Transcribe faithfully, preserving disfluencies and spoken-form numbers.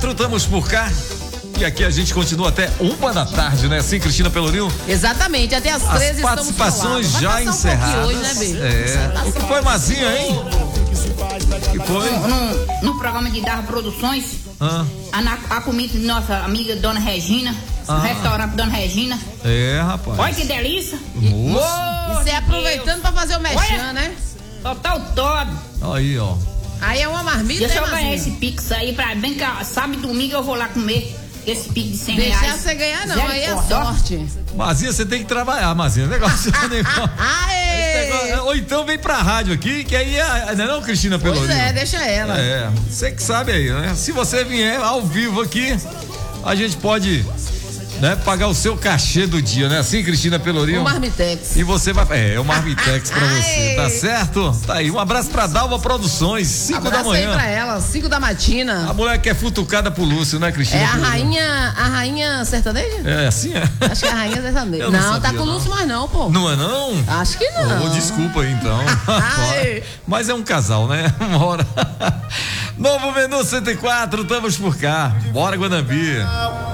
quatro, estamos por cá. E aqui a gente continua até uma da tarde, né? Assim, Cristina Pelourinho? Exatamente, até as treze estamos participações já um encerradas. Hoje, né, Bê? É. O que foi, Mazinha, hein? O que foi? No, no, no programa de Darra Produções, ah. a, a comida de nossa amiga Dona Regina, ah. restaurante Dona Regina. É, rapaz. Olha que delícia. Moço. E você aproveitando pra fazer o mexão, né? Total todo. Aí, ó. Aí é uma marmita. Deixa eu ganhar esse pix aí, pra bem que sábado e domingo eu vou lá comer. Esse pique de cem reais. Deixa você ganhar não, aí é sorte. Mazinha, você tem que trabalhar, Mazinha. Negócio, negócio, negócio, ou então vem pra rádio aqui, que aí é, não é não, Cristina Pelourinho? Pois é, deixa ela. É, você que sabe aí, né? Se você vier ao vivo aqui, a gente pode, né, pagar o seu cachê do dia, né? Assim, Cristina Pelourinho? O Marmitex. E você vai, é, o Marmitex pra você, tá certo? Tá aí, um abraço pra Dalva Produções, cinco da manhã. Aí pra ela, cinco da matina. A mulher que é futucada pro Lúcio, né, Cristina? É a rainha, a rainha sertaneja? É, assim é? Acho que é a rainha sertaneja. Não, não tá com o Lúcio mais não, pô. Não é não? Acho que não. Oh, desculpa aí, então. Mas é um casal, né? Uma hora. Novo Menu cento e quatro, estamos por cá. Bora, Guanambi.